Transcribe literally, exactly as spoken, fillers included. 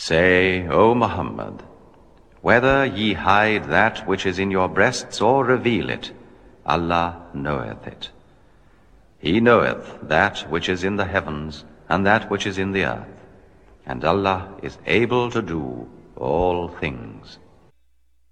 Say, O Muhammad, whether ye hide that which is in your breasts or reveal it, Allah knoweth it. He knoweth that which is in the heavens and that which is in the earth, and Allah is able to do all things.